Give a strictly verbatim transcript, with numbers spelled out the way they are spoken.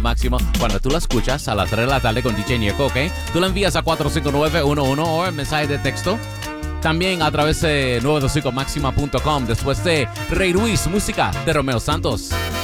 Máximo, cuando tú la escuchas a las tres de la tarde con D J Nieco, ¿ok? Tú la envías a cuatro cinco nueve uno uno o el mensaje de texto. También a través de nueve dos cinco máxima punto com después de Rey Luis, música de Romeo Santos.